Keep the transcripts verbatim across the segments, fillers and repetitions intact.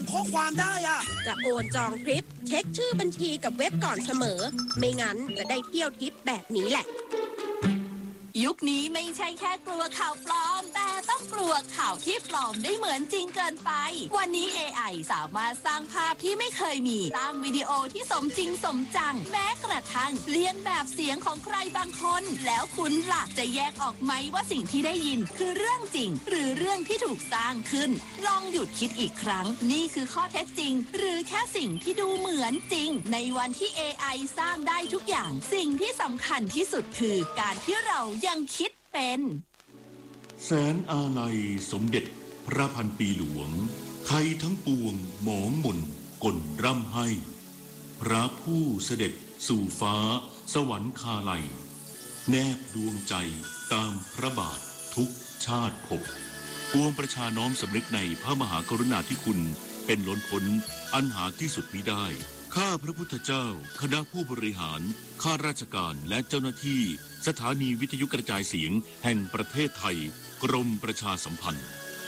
ข้อความได้อะจะโอนจองทริปเช็คชื่อบัญชีกับเว็บก่อนเสมอไม่งั้นจะได้เที่ยวทริปแบบนี้แหละยุคนี้ไม่ใช่แค่กลัวข่าวปลอมแต่ต้องกลัวข่าวที่ปลอมได้เหมือนจริงเกินไปวันนี้ เอ ไอ สามารถสร้างภาพที่ไม่เคยมีสร้างวิดีโอที่สมจริงสมจังแม้กระทั่งเลียนแบบเสียงของใครบางคนแล้วคุณล่ะจะแยกออกไหมว่าสิ่งที่ได้ยินคือเรื่องจริงหรือเรื่องที่ถูกสร้างขึ้นลองหยุดคิดอีกครั้งนี่คือข้อเท็จจริงหรือแค่สิ่งที่ดูเหมือนจริงในวันที่ เอ ไอ สร้างได้ทุกอย่างสิ่งที่สำคัญที่สุดคือการที่เรายังคิดเป็นแสนอาลัยสมเด็จพระพันปีหลวงไทยทั้งปวงหมองหม่นก่นร่ำให้พระผู้เสด็จสู่ฟ้าสวรรคาลัยแนบดวงใจตามพระบาททุกชาติภพปวงประชาน้อมสำนึกในพระมหากรุณาธิคุณเป็นล้นพ้นอันหาที่สุดมิได้ข้าพระพุทธเจ้าคณะผู้บริหารข้าราชการและเจ้าหน้าที่สถานีวิทยุกระจายเสียงแห่งประเทศไทยกรมประชาสัมพันธ์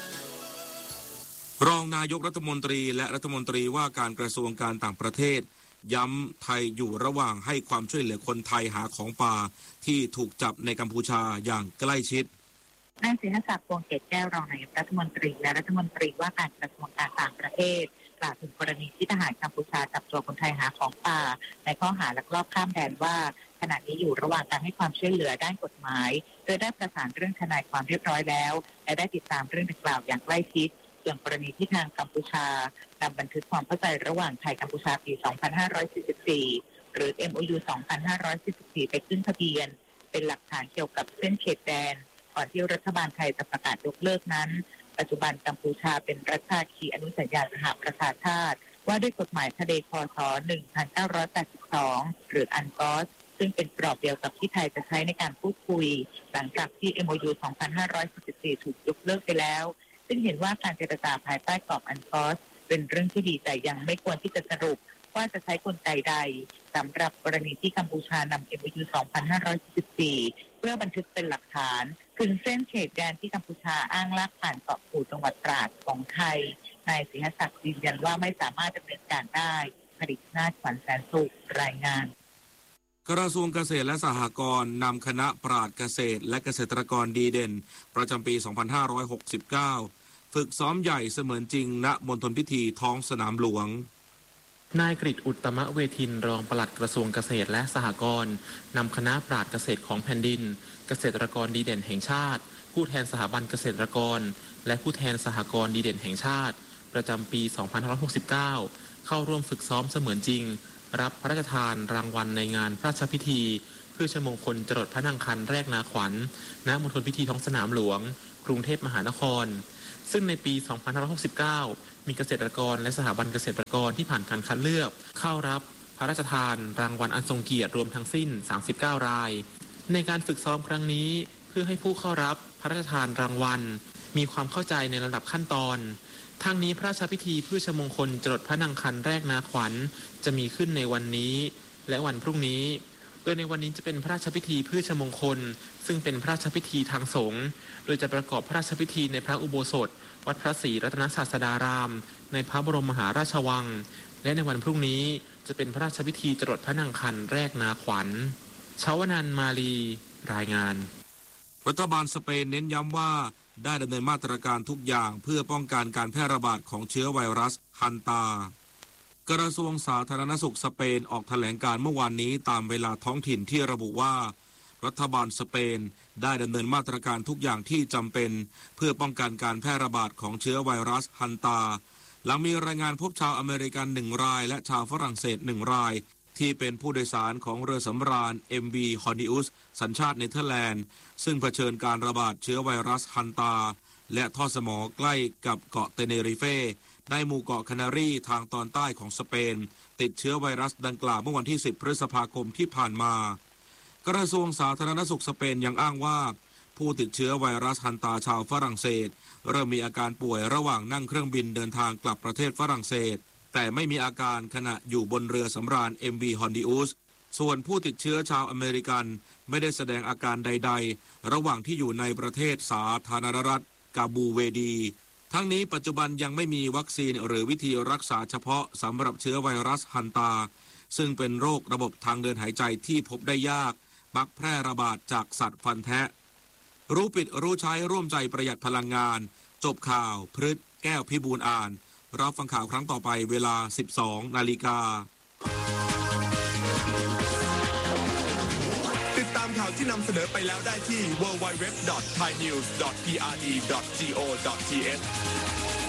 รองนายกรัฐมนตรีและรัฐมนตรีว่าการกระทรวงการต่างประเทศย้ำไทยอยู่ระหว่างให้ความช่วยเหลือคนไทยหาของป่าที่ถูกจับในกัมพูชาอย่างใกล้ชิดนายศิรศักดิ์ พวงเกตแก้วรองนายกรัฐมนตรีและรัฐมนตรีว่าการกระทรวงการต่างประเทศกล่าวถึงกรณีที่ทหารกัมพูชาจับตัวคนไทยหาของป่าในข้อหาลักลอบข้ามแดนว่าขณะนี้อยู่ระหว่างการให้ความช่วยเหลือด้านกฎหมายโดยได้ประสานเรื่องทนายความเรียบร้อยแล้วและได้ติดตามเรื่องดังกล่าวอย่างใกล้ชิดส่วนกรณีที่ทางกัมพูชานำบันทึกความเข้าใจระหว่างไทยกัมพูชาปี สองพันห้าร้อยสี่สิบสี่ หรือ เอ็ม โอ ยู สองพันห้าร้อยสี่สิบสี่ ไปขึ้นทะเบียนเป็นหลักฐานเกี่ยวกับเส้นเขตแดนก่อนที่รัฐบาลไทยจะประกาศยกเลิกนั้นปัจจุบันกัมพูชาเป็นรัฐภาคีอนุสัญญาสหประชาชาติว่าด้วยกฎหมายทะเลคศ หนึ่งพันเก้าร้อยแปดสิบสอง หรืออันกอสซึ่งเป็นกรอบเดียวกับที่ไทยจะใช้ในการพูดคุยหลังจากที่ เอ็ม โอ ยู สองพันห้าร้อยสี่สิบสี่ ถูกยกเลิกไปแล้วซึ่งเห็นว่าการเจรจาภายใต้กรอบอันกอสเป็นเรื่องที่ดีแต่ยังไม่ควรที่จะสรุปว่าจะใช้กลไกใดสำหรับกรณีที่กัมพูชานำ เอ็ม โอ ยู สองพันห้าร้อยสี่สิบสี่ เพื่อบันทึกเป็นหลักฐานถึงเส้นเขตแดนที่กัมพูชาอ้างลากผ่านเกาะกู่จังหวัดตราดของไทยนายศิรศักดิ์ยืนยันว่าไม่สามารถดำเนินการได้ผลิตนาถขวัญแสนสุขรายงานกระทรวงเกษตรและสหกรณ์นำคณะปราชญ์เกษตรและเกษตรกรดีเด่นประจำปี สองพันห้าร้อยหกสิบเก้า ฝึกซ้อมใหญ่เสมือนจริงณมณฑลพิธีท้องสนามหลวงนายกฤษ อุตตมเวทินรองปลัดกระทรวงเกษตรและสหกรณ์นำคณะปราชญ์เกษตรของแผ่นดินเกษตรกรดีเด่นแห่งชาติผู้แทนสถาบันเกษตรกรและผู้แทนสหกรณ์ดีเด่นแห่งชาติประจำปี สองพันห้าร้อยหกสิบเก้า เข้าร่วมฝึกซ้อมเสมือนจริงรับพระราชทานรางวัลในงานพระราชพิธีเพื่อชมงคลจรดพระนางคันแรกนาขวัญณมณฑลพิธีท้องสนามหลวงกรุงเทพมหานครซึ่งในปี สองพันห้าร้อยหกสิบเก้า มีเกษตรกรและสถาบันเกษตรกรที่ผ่านการคัดเลือกเข้ารับพระราชทานรางวัลอันทรงเกียรติรวมทั้งสิ้นสามสิบเก้ารายในการฝึกซ้อมครั้งนี้เพื่อให้ผู้เข้ารับพระราชทานรางวัลมีความเข้าใจในระดับขั้นตอนทั้งนี้พระราชพิธีเพื่อชมงคลจรดพระนางคันแรกนาขวัญจะมีขึ้นในวันนี้และวันพรุ่งนี้โดยในวันนี้จะเป็นพระราชพิธีเพื่อชมงคลซึ่งเป็นพระราชพิธีทางสงฆ์โดยจะประกอบพระราชพิธีในพระอุโบสถวัดพระศรีรัตนศาสดารามในพระบรมมหาราชวังและในวันพรุ่งนี้จะเป็นพระราชพิธีจรดพระนางคันแรกนาขวัญชาวนันท์ มาลีรายงานรัฐบาลสเปนเน้นย้ำว่าได้ดำเนินมาตรการทุกอย่างเพื่อป้องกันการแพร่ระบาดของเชื้อไวรัสฮันตากระทรวงสาธารณสุขสเปนออกแถลงการเมื่อวานนี้ตามเวลาท้องถิ่นที่ระบุว่ารัฐบาลสเปนได้ดำเนินมาตรการทุกอย่างที่จำเป็นเพื่อป้องกันการแพร่ระบาดของเชื้อไวรัสฮันตาหลังมีรายงานพบชาวอเมริกันหนึ่งรายและชาวฝรั่งเศสหนึ่งรายที่เป็นผู้โดยสารของเรือสำราญ เอ็ม วี Horneus สัญชาติเนเธอร์แลนด์ซึ่งเผชิญการระบาดเชื้อไวรัสฮันตาและท่อสมอใกล้กับเกาะเตเนริเฟในหมู่เกาะคานารีทางตอนใต้ของสเปนติดเชื้อไวรัสดังกล่าวเมื่อวันที่สิบพฤษภาคมที่ผ่านมากระทรวงสาธารณสุขสเปนยังอ้างว่าผู้ติดเชื้อไวรัสฮันตาชาวฝรั่งเศสเริ่มมีอาการป่วยระหว่างนั่งเครื่องบินเดินทางกลับประเทศฝรั่งเศสแต่ไม่มีอาการขณะอยู่บนเรือสำราญ เอ็ม วี Horneus ส่วนผู้ติดเชื้อชาวอเมริกันไม่ได้แสดงอาการใดๆระหว่างที่อยู่ในประเทศสาธารณรัฐกาบูเวดีทั้งนี้ปัจจุบันยังไม่มีวัคซีนหรือวิธีรักษาเฉพาะสำหรับเชื้อไวรัสฮันตาซึ่งเป็นโรคระบบทางเดินหายใจที่พบได้ยากมักแพร่ระบาดจากสัตว์ฟันแทะรู้ปิดรู้ใช้ร่วมใจประหยัดพลังงานจบข่าวพฤษแก้วพิบูลอ่านรับฟังข่าวครั้งต่อไปเวลา สิบสองนาฬิกาติดตามข่าวที่นำเสนอไปแล้วได้ที่ ดับเบิลยู ดับเบิลยู ดับเบิลยู ดอท ไทยนิวส์ ดอท พี อาร์ ดี ดอท จี โอ ดอท ที เอช